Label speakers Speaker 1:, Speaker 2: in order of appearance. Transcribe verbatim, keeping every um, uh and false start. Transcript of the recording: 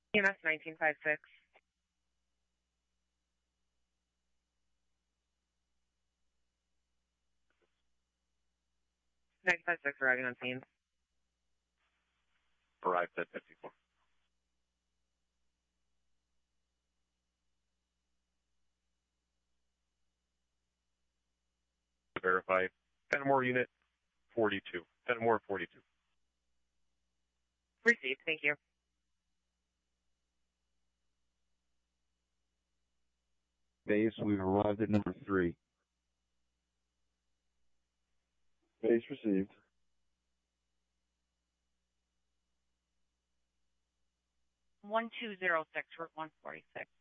Speaker 1: E M S nineteen fifty-six. nineteen fifty-six arriving on scene.
Speaker 2: Arrived at fifty-four. Verify. Fenimore unit forty-two. Fenimore forty-two.
Speaker 1: Received. Thank you.
Speaker 3: Base, we've arrived at number three.
Speaker 4: Base received.
Speaker 1: one two zero six, Route one forty-six.